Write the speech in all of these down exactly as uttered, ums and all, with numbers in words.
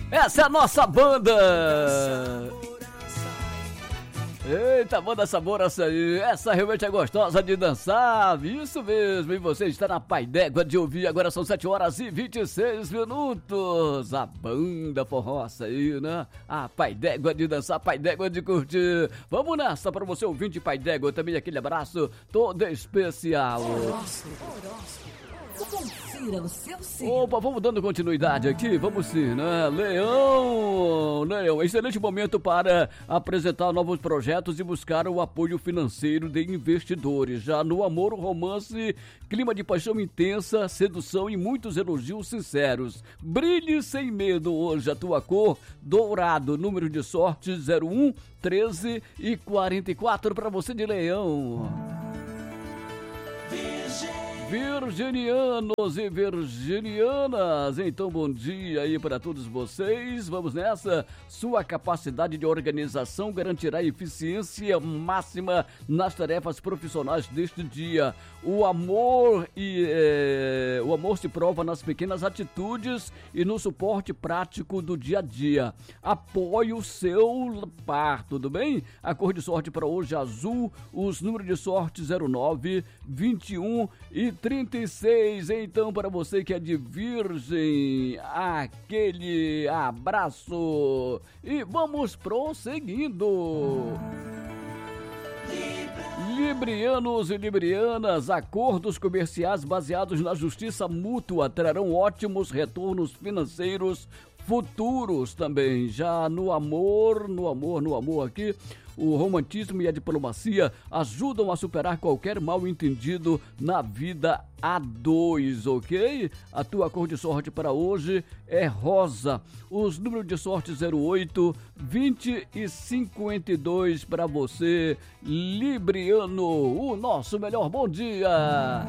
Essa é a nossa banda! Eita, banda sabor essa aí, essa realmente é gostosa de dançar, isso mesmo, e você está na Pai d'Égua de ouvir, agora são sete horas e vinte e seis minutos, a banda forroça aí, né? A Pai d'Égua de dançar, Pai d'Égua de curtir, vamos nessa para você ouvinte Pai d'Égua, também aquele abraço todo especial. Confira o seu signo. Opa, vamos dando continuidade aqui, vamos sim, né? Leão, Leão, excelente momento para apresentar novos projetos e buscar o apoio financeiro de investidores. Já no amor, romance, clima de paixão intensa, sedução e muitos elogios sinceros. Brilhe sem medo hoje, a tua cor, dourado, número de sorte zero um, treze e quarenta e quatro para você de Leão. Virginianos e virginianas, então bom dia aí para todos vocês, vamos nessa, sua capacidade de organização garantirá eficiência máxima nas tarefas profissionais deste dia, o amor e é, o amor se prova nas pequenas atitudes e no suporte prático do dia a dia, apoie o seu par, tudo bem? A cor de sorte para hoje é azul, os números de sorte zero nove, vinte e um e trinta e seis, então para você que é de virgem, aquele abraço e vamos prosseguindo. Librianos e librianas, acordos comerciais baseados na justiça mútua trarão ótimos retornos financeiros futuros também. Já no amor, no amor, no amor aqui, o romantismo e a diplomacia ajudam a superar qualquer mal entendido na vida a dois, ok? A tua cor de sorte para hoje é rosa. Os números de sorte zero oito, vinte e cinquenta e dois para você, Libriano. O nosso melhor bom dia.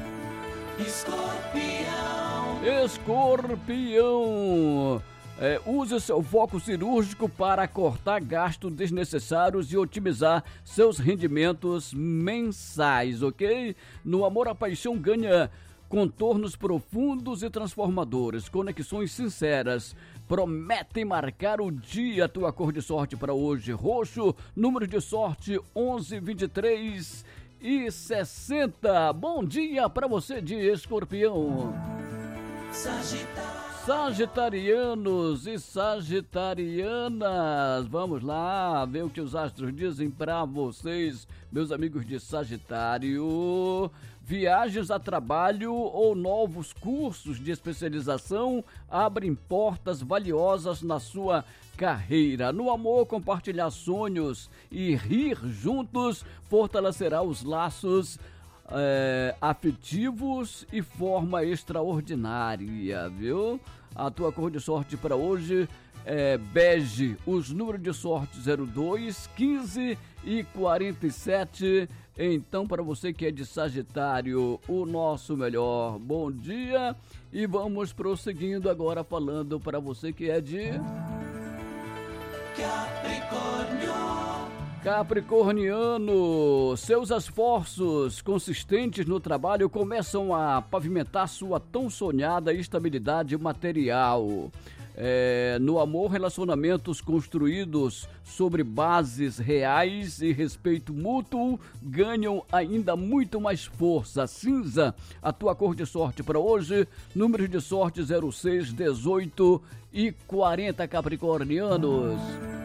Escorpião. Escorpião. É, use seu foco cirúrgico para cortar gastos desnecessários e otimizar seus rendimentos mensais, ok? No amor, a paixão ganha contornos profundos e transformadores, conexões sinceras, prometem marcar o dia. Tua cor de sorte para hoje, roxo, número de sorte onze, vinte e três e sessenta. Bom dia para você de Escorpião. Sagitário. Sagitarianos e sagitarianas, vamos lá ver o que os astros dizem para vocês, meus amigos de Sagitário. Viagens a trabalho ou novos cursos de especialização abrem portas valiosas na sua carreira. No amor, compartilhar sonhos e rir juntos fortalecerá os laços É, afetivos e forma extraordinária, viu? A tua cor de sorte para hoje é bege, os números de sorte zero dois, quinze e quarenta e sete. Então, para você que é de Sagitário, o nosso melhor bom dia. E vamos prosseguindo agora falando para você que é de Capricórnio. Capricorniano, seus esforços consistentes no trabalho começam a pavimentar sua tão sonhada estabilidade material. É, no amor, relacionamentos construídos sobre bases reais e respeito mútuo ganham ainda muito mais força. Cinza, a tua cor de sorte para hoje, números de sorte zero seis, dezoito e quarenta, capricornianos.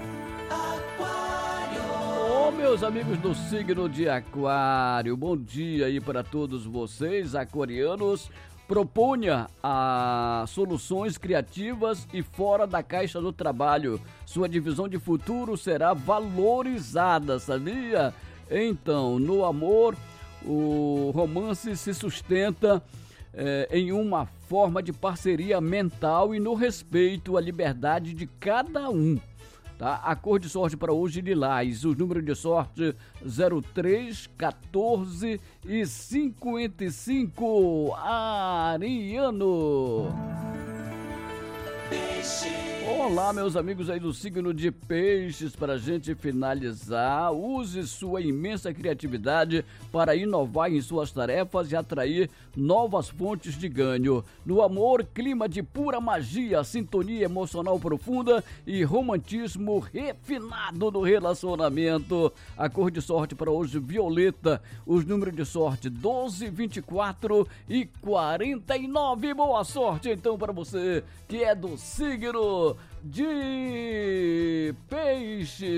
Meus amigos do signo de Aquário, bom dia aí para todos vocês, aquarianos. Proponha a soluções criativas e fora da caixa do trabalho. Sua divisão de futuro será valorizada, sabia? Então, no amor, o romance se sustenta é, em uma forma de parceria mental e no respeito à liberdade de cada um. Tá? A cor de sorte para hoje, lilás. Os números de sorte zero três, quatorze e cinquenta e cinco. Ariano. Olá, meus amigos aí do signo de Peixes, para a gente finalizar, use sua imensa criatividade para inovar em suas tarefas e atrair novas fontes de ganho. No amor, clima de pura magia, sintonia emocional profunda e romantismo refinado no relacionamento. A cor de sorte para hoje, violeta. Os números de sorte, doze, vinte e quatro e quarenta e nove. Boa sorte, então, para você que é do signo de Peixes.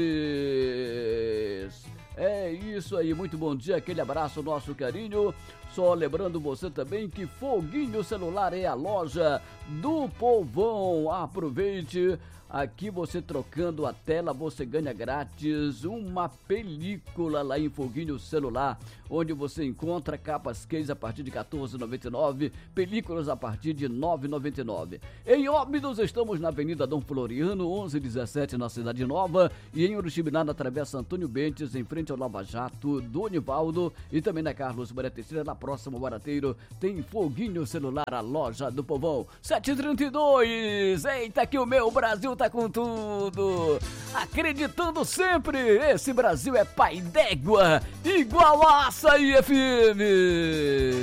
É isso aí, muito bom dia, aquele abraço, nosso carinho. Só lembrando você também que Foguinho Celular é a loja do povão. Aproveite, aqui você trocando a tela, você ganha grátis uma película lá em Foguinho Celular, onde você encontra capas case a partir de quatorze reais e noventa e nove centavos, películas a partir de nove reais e noventa e nove centavos. Em Óbidos, estamos na Avenida Dom Floriano, onze dezessete, na Cidade Nova, e em Uruxibiná, na Travessa Antônio Bentes, em frente ao Lava Jato do Nivaldo, e também na Carlos Maria Teixeira, na próxima Barateiro, tem Foguinho Celular, a loja do povão. sete e trinta e dois, eita que o meu Brasil tá com tudo, acreditando sempre, esse Brasil é pai d'égua, igual a Açaí F M.